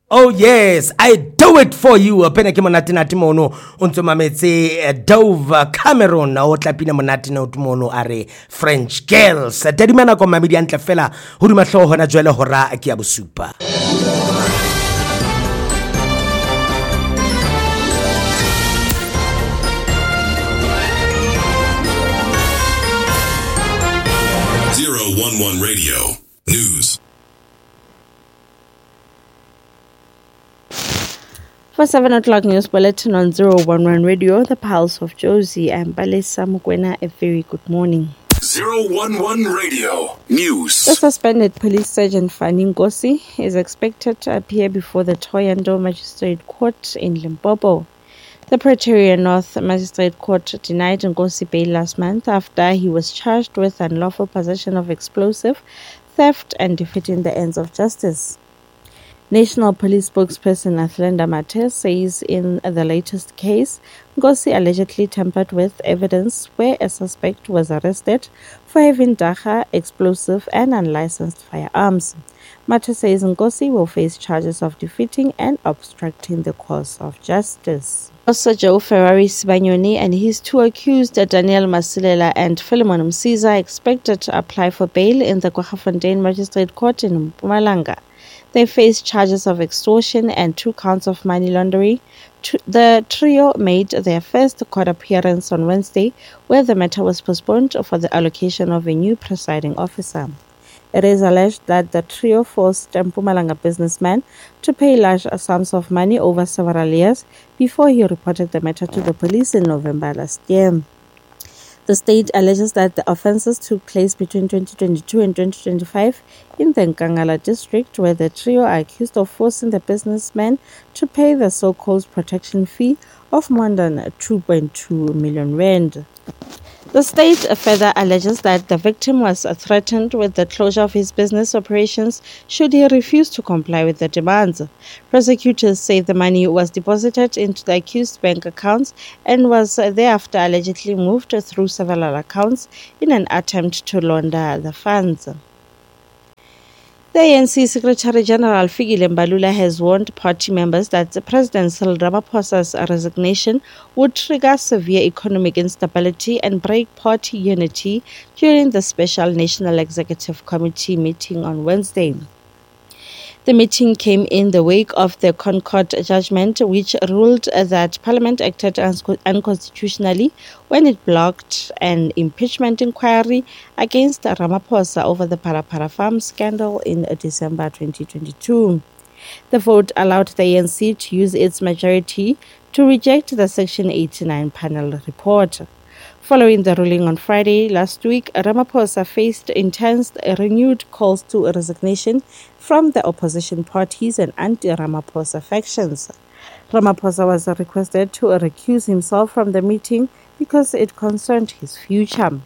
Oh yes, I do it for you. Pena ke monate nate mono o ntse mametse Dove Cameron o tlapina monate no tumono are French girls. Tadimana ko mamedi antle fela ho di mahlo hona jwele hora ke ya bosupa. One Radio News. For 7 o'clock news bulletin on 011 Radio, the Pulse of Josie and Balesa Mukwena, a very good morning. 011 Radio News. The suspended police sergeant Fani Nkosi is expected to appear before the Thohoyandou Magistrate Court in Limpopo. The Pretoria North Magistrate Court denied Nkosi bail last month after he was charged with unlawful possession of explosive, theft and defeating the ends of justice. National Police spokesperson Athlenda Mathe says in the latest case, Nkosi allegedly tampered with evidence where a suspect was arrested for having dagga, explosive and unlicensed firearms. Mathe says Nkosi will face charges of defeating and obstructing the course of justice. Also, Joe Ferrari Sibanyoni and his two accused, Daniel Masilela and Philemon Msiza, expected to apply for bail in the Kwaggafontein Magistrate Court in Mpumalanga. They face charges of extortion and 2 counts of money laundering. The trio made their first court appearance on Wednesday, where the matter was postponed for the allocation of a new presiding officer. It is alleged that the trio forced a Mpumalanga businessman to pay large sums of money over several years before he reported the matter to the police in November last year. The state alleges that the offences took place between 2022 and 2025 in the Nkangala district, where the trio are accused of forcing the businessman to pay the so-called protection fee of more than 2.2 million rand. The state further alleges that the victim was threatened with the closure of his business operations should he refuse to comply with the demands. Prosecutors say the money was deposited into the accused's bank accounts and was thereafter allegedly moved through several accounts in an attempt to launder the funds. The ANC Secretary General Fikile Mbalula has warned party members that President Cyril Ramaphosa's resignation would trigger severe economic instability and break party unity during the special National Executive Committee meeting on Wednesday. The meeting came in the wake of the Concord judgment, which ruled that Parliament acted unconstitutionally when it blocked an impeachment inquiry against Ramaphosa over the Parapara Farm scandal in December 2022. The vote allowed the ANC to use its majority to reject the Section 89 panel report. Following the ruling on Friday last week, Ramaphosa faced intense renewed calls to resignation from the opposition parties and anti-Ramaphosa factions. Ramaphosa was requested to recuse himself from the meeting because it concerned his future.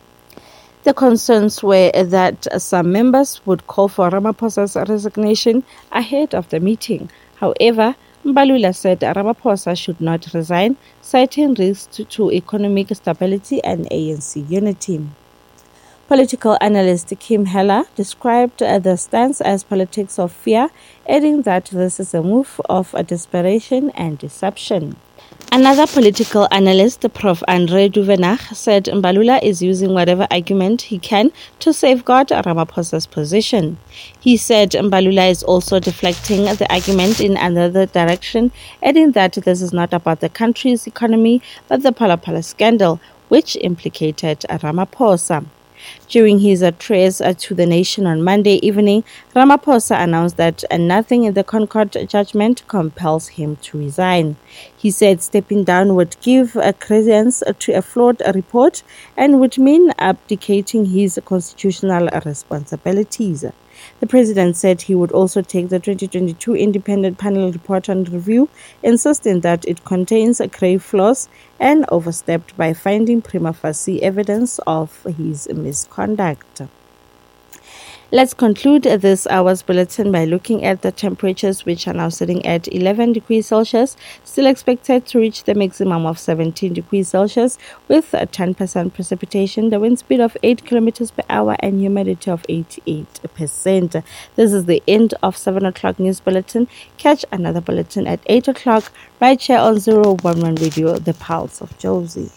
The concerns were that some members would call for Ramaphosa's resignation ahead of the meeting. However, Mbalula said Ramaphosa should not resign, citing risks to economic stability and ANC unity. Political analyst Kim Heller described the stance as politics of fear, adding that this is a move of desperation and deception. Another political analyst, Prof. Andre Duvenach, said Mbalula is using whatever argument he can to safeguard Ramaphosa's position. He said Mbalula is also deflecting the argument in another direction, adding that this is not about the country's economy but the Phala scandal, which implicated Ramaphosa. During his address to the nation on Monday evening, Ramaphosa announced that nothing in the Concord judgment compels him to resign. He said stepping down would give credence to a flawed report and would mean abdicating his constitutional responsibilities. The president said he would also take the 2022 independent panel report on review, insisting that it contains grave flaws and overstepped by finding prima facie evidence of his misconduct. Let's conclude this hour's bulletin by looking at the temperatures, which are now sitting at 11 degrees Celsius, still expected to reach the maximum of 17 degrees Celsius with a 10% precipitation, the wind speed of 8 kilometers per hour, and humidity of 88%. This is the end of 7 o'clock news bulletin. Catch another bulletin at 8 o'clock right here on 011 Radio, the Pulse of Jozi.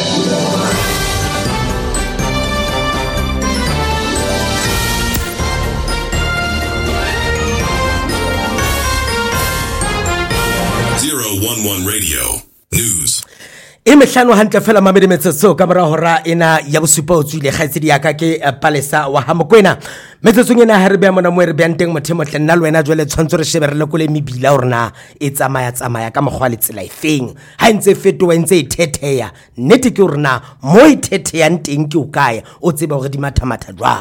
Radio News. E mehlano hantle fela mamedi metsotso ka mora hora ena ya bosupa o tswile khaitsedi ya ka ke Palesa wa Hamokwena metsotso ena ha re bea mona mo re bea nteng motho motle nna lwena jwale tshwantso re sheberele kole mebila orna e tsamaya ka mogwa le tsela efeng ha ntse fetoa ntse ithetheya nnete ke orna mo ithetheya nteng ke o kaya o tsebe hore di mathamatha jwa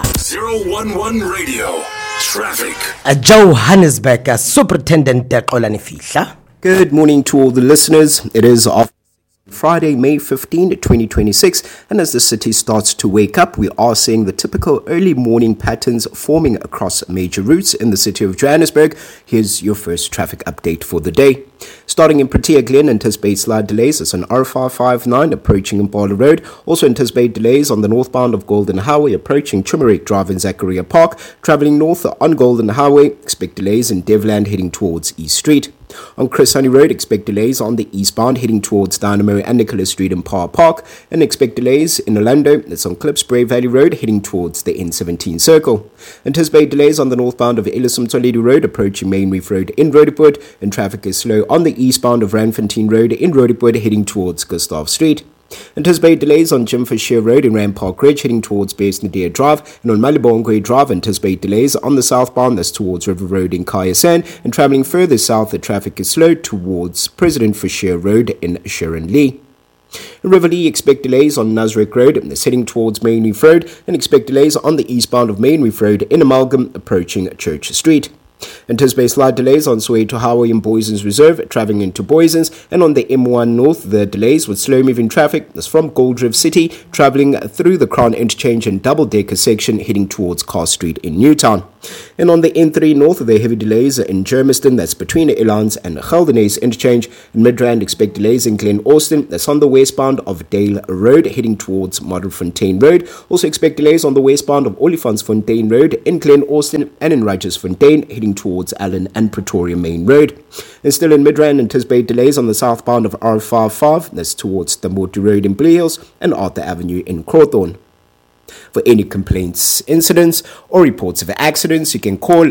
011 Radio Traffic. Johannesburg Superintendent Xolani Fihla. Good morning to all the listeners. It is off Friday, May 15, 2026, and as the city starts to wake up, we are seeing the typical early morning patterns forming across major routes in the city of Johannesburg. Here's your first traffic update for the day. Starting in Protea Glen, anticipate slight delays as on R559 approaching Impala Road. Also anticipate delays on the northbound of Golden Highway approaching Chumarik Drive in Zachariah Park. Travelling north on Golden Highway, expect delays in Devland heading towards East Street. On Chris Honey Road, expect delays on the eastbound heading towards Dynamo and Nicholas Street in Power Park, and expect delays in Orlando. That's on Klipspray Valley Road heading towards the N17 circle. Anticipate delays on the northbound of Ellison Toledo Road approaching Main Reef Road in Roodepoort, and traffic is slow on the eastbound of Randfontein Road in Roodepoort heading towards Gustav Street. Anticipate delays on Jim Fisher Road in Rand Park Ridge heading towards Base Nadir Drive, and on Malibongwe Drive anticipate delays on the southbound that's towards River Road in Kayasan, and travelling further south the traffic is slow towards President Fisher Road in Sharon Lee. In Riverlea, expect delays on Nasrec Road that's heading towards Main Reef Road, and expect delays on the eastbound of Main Reef Road in Amalgam approaching Church Street. Anticipate slight delays on Soweto Highway in Boysens Reserve, travelling into Boysens, and on the M1 North, the delays with slow-moving traffic that's from Goldrift City, travelling through the Crown Interchange and double-decker section heading towards Car Street in Newtown. And on the N3 North, there are heavy delays in Germiston, that's between Elands and Geldenhuys Interchange. In Midrand, expect delays in Glen Austin, that's on the westbound of Dale Road heading towards Modderfontein Road. Also expect delays on the westbound of Olifantsfontein Road in Glen Austin and in Rightersfontein heading towards Allen and Pretoria Main Road. And still in Midrand, anticipate delays on the southbound of R55, that's towards the Morty Road in Blue Hills and Arthur Avenue in Crowthorne. For any complaints, incidents, or reports of accidents, you can call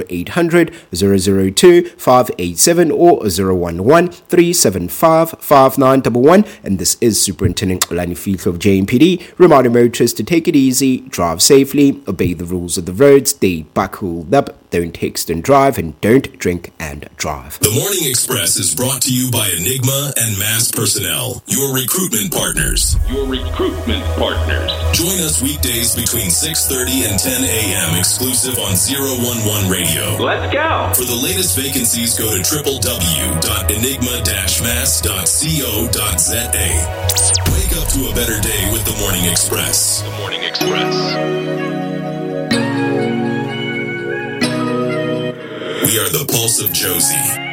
0800 002 587 or 011 375 5911. And this is Superintendent Xolani Fihla of JMPD, reminding motorists to take it easy, drive safely, obey the rules of the roads, stay buckled up, don't text and drive, and don't drink and drive. The Morning Express is brought to you by Enigma and Mass Personnel, your recruitment partners. Join us weekdays between 6:30 and 10 a.m. exclusive on 011 Radio. Let's go! For the latest vacancies, go to www.enigma-mass.co.za. Wake up to a better day with the Morning Express. We are the Pulse of Jozi.